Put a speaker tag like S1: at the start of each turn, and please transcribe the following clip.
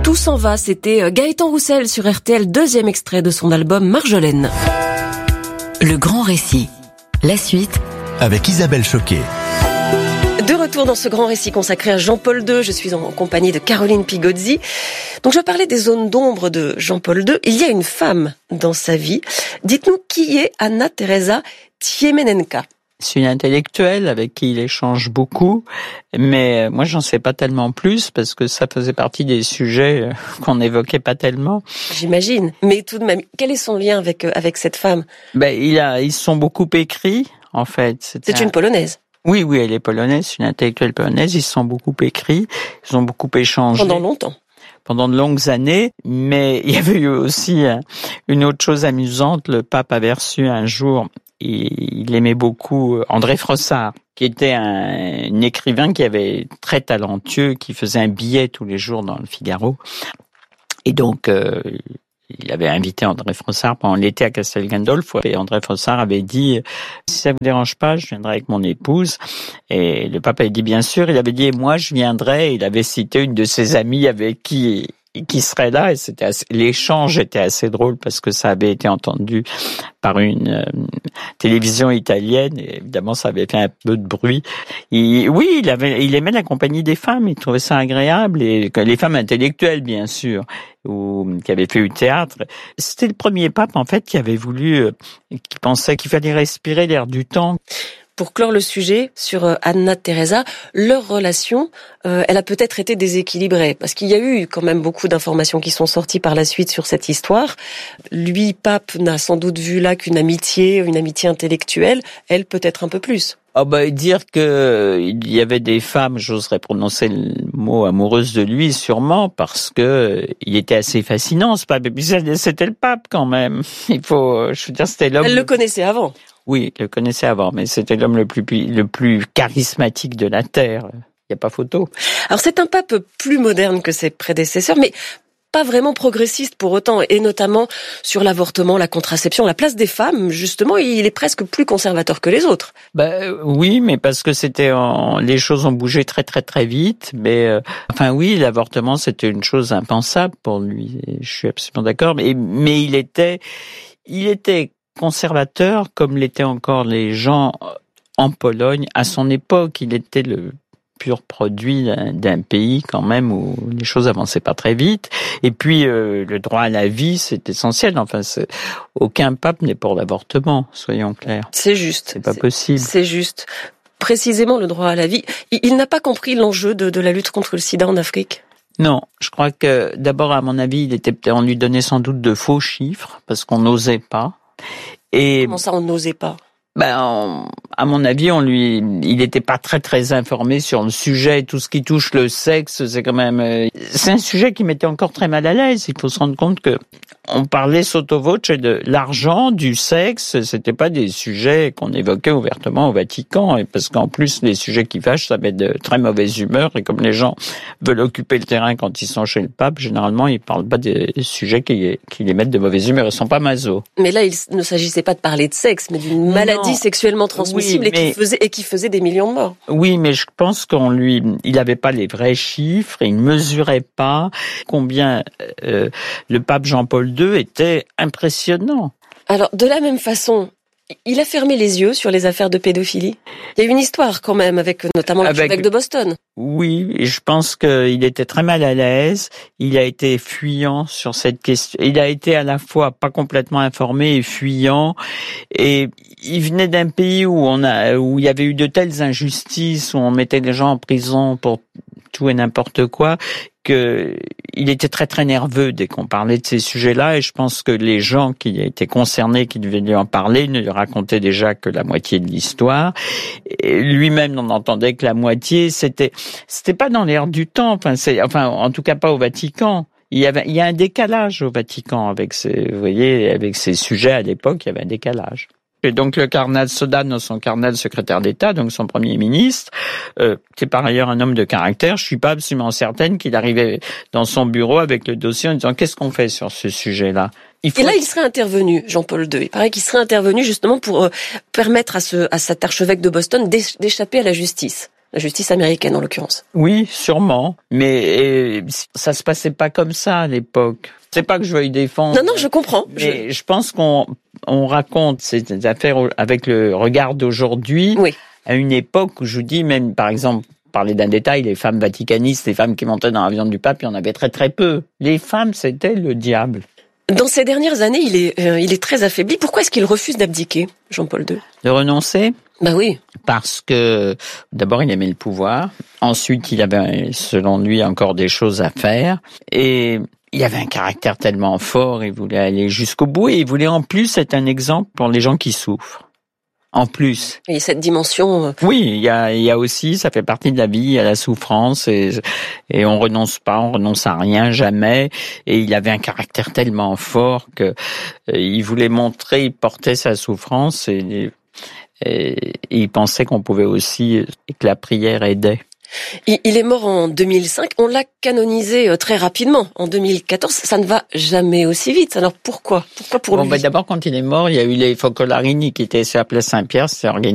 S1: Tout s'en va, c'était Gaëtan Roussel sur RTL, deuxième extrait de son album Marjolaine.
S2: Le grand récit, la suite
S3: avec Isabelle Choquet.
S1: De retour dans ce grand récit consacré à Jean-Paul II, je suis en compagnie de Caroline Pigozzi. Donc je parlais des zones d'ombre de Jean-Paul II. Il y a une femme dans sa vie. Dites-nous qui est Anna Teresa Tiemenenka.
S4: C'est une intellectuelle avec qui il échange beaucoup, mais moi j'en sais pas tellement plus parce que ça faisait partie des sujets qu'on n'évoquait pas tellement.
S1: J'imagine. Mais tout de même, quel est son lien avec cette femme?
S4: Ils se sont beaucoup écrits, en fait.
S1: C'est une Polonaise.
S4: Oui, elle est polonaise, c'est une intellectuelle polonaise. Ils se sont beaucoup écrits, ils ont beaucoup échangé.
S1: Pendant longtemps.
S4: Pendant de longues années, mais il y avait eu aussi une autre chose amusante. Le pape avait reçu un jour, il aimait beaucoup André Frossard, qui était un écrivain qui avait très talentueux, qui faisait un billet tous les jours dans le Figaro. Et donc, il avait invité André Frossard pendant l'été à Castel Gandolfo. Et André Frossard avait dit, si ça vous dérange pas, je viendrai avec mon épouse. Et le pape avait dit, bien sûr. Il avait dit, moi, je viendrai. Il avait cité une de ses amies avec qui serait là, et l'échange était assez drôle parce que ça avait été entendu par une télévision italienne, et évidemment ça avait fait un peu de bruit. Il aimait la compagnie des femmes, il trouvait ça agréable, et les femmes intellectuelles bien sûr, qui avaient fait du théâtre. C'était le premier pape en fait qui avait voulu, qui pensait qu'il fallait respirer l'air du temps.
S1: Pour clore le sujet sur Anna Teresa, leur relation, elle a peut-être été déséquilibrée, parce qu'il y a eu quand même beaucoup d'informations qui sont sorties par la suite sur cette histoire. Lui, pape, n'a sans doute vu là qu'une amitié intellectuelle, elle peut-être un peu plus.
S4: Dire que il y avait des femmes, j'oserais prononcer le mot amoureuses de lui, sûrement, parce que il était assez fascinant, ce pape. Et puis c'était le pape quand même. C'était l'homme.
S1: Elle le connaissait avant.
S4: Oui, il le connaissait avant, mais c'était l'homme le plus charismatique de la Terre. Il n'y a pas photo.
S1: Alors c'est un pape plus moderne que ses prédécesseurs, mais pas vraiment progressiste pour autant, et notamment sur l'avortement, la contraception, la place des femmes, justement, il est presque plus conservateur que les autres.
S4: Oui, mais parce que les choses ont bougé très très très vite, mais l'avortement c'était une chose impensable pour lui, je suis absolument d'accord, mais il était conservateur comme l'étaient encore les gens en Pologne à son époque. Il était le pur produit d'un pays quand même où les choses avançaient pas très vite. Et puis le droit à la vie, c'est essentiel. Aucun pape n'est pour l'avortement, soyons clairs.
S1: C'est juste.
S4: C'est pas possible.
S1: C'est juste. Précisément le droit à la vie. Il n'a pas compris l'enjeu de la lutte contre le sida en Afrique.
S4: Non, je crois que d'abord, à mon avis, on lui donnait sans doute de faux chiffres parce qu'on n'osait pas. Et
S1: comment ça, on n'osait pas?
S4: À mon avis, il n'était pas très très informé sur le sujet. Tout ce qui touche le sexe, c'est quand même, c'est un sujet qui m'était encore très mal à l'aise. Il faut se rendre compte que on parlait sotto voce de l'argent, du sexe. C'était pas des sujets qu'on évoquait ouvertement au Vatican. Et parce qu'en plus, les sujets qui fâchent, ça met de très mauvaise humeur. Et comme les gens veulent occuper le terrain quand ils sont chez le pape, généralement, ils parlent pas des sujets qui les mettent de mauvaise humeur. Ils sont pas maso.
S1: Mais là, il ne s'agissait pas de parler de sexe, mais d'une maladie sexuellement transmissible qui faisait des millions de morts.
S4: Oui, mais je pense il avait pas les vrais chiffres, il ne mesurait pas combien le pape Jean-Paul II était impressionnant.
S1: Alors, de la même façon, il a fermé les yeux sur les affaires de pédophilie. Il y a eu une histoire quand même avec notamment l'archevêque de Boston.
S4: Oui, et je pense qu'il était très mal à l'aise. Il a été fuyant sur cette question. Il a été à la fois pas complètement informé et fuyant. Et il venait d'un pays où il y avait eu de telles injustices, où on mettait des gens en prison pour tout et n'importe quoi, que il était très très nerveux dès qu'on parlait de ces sujets-là, et je pense que les gens qui étaient concernés, qui devaient lui en parler, ne lui racontaient déjà que la moitié de l'histoire. Et lui-même n'en entendait que la moitié. C'était pas dans l'air du temps. En tout cas pas au Vatican. Il y a un décalage au Vatican avec ces sujets à l'époque. Il y avait un décalage. Et donc le cardinal Sodano, son cardinal secrétaire d'État, donc son premier ministre, qui est par ailleurs un homme de caractère, je suis pas absolument certaine qu'il arrivait dans son bureau avec le dossier en disant qu'est-ce qu'on fait sur ce sujet-là.
S1: Et là, il serait intervenu, Jean-Paul II. Il paraît qu'il serait intervenu justement pour permettre à cet archevêque de Boston d'échapper à la justice. la justice américaine en l'occurrence.
S4: Oui, sûrement, mais ça se passait pas comme ça à l'époque. C'est pas que je veuille défendre.
S1: Non, je comprends.
S4: Mais je pense qu'on raconte ces affaires avec le regard d'aujourd'hui,
S1: oui.
S4: À une époque où je vous dis, même par exemple, parler d'un détail, les femmes vaticanistes, les femmes qui montaient dans l'avion du pape, il y en avait très très peu. Les femmes, c'était le diable.
S1: Dans ces dernières années, il est très affaibli. Pourquoi est-ce qu'il refuse d'abdiquer, Jean-Paul II?
S4: De renoncer?
S1: Bah oui.
S4: Parce que, d'abord, il aimait le pouvoir. Ensuite, il avait, selon lui, encore des choses à faire. Et il avait un caractère tellement fort, il voulait aller jusqu'au bout. Et il voulait en plus être un exemple pour les gens qui souffrent. En plus.
S1: Et cette dimension.
S4: Oui, il y a aussi, ça fait partie de la vie, il y a la souffrance et on renonce à rien, jamais. Et il avait un caractère tellement fort que il voulait montrer, il portait sa souffrance et il pensait qu'on pouvait aussi, que la prière aidait.
S1: Il est mort en 2005. On l'a canonisé très rapidement en 2014. Ça ne va jamais aussi vite. Alors pourquoi pour lui?
S4: D'abord, quand il est mort, il y a eu les Focolarini qui étaient sur la place Saint-Pierre. C'est organisé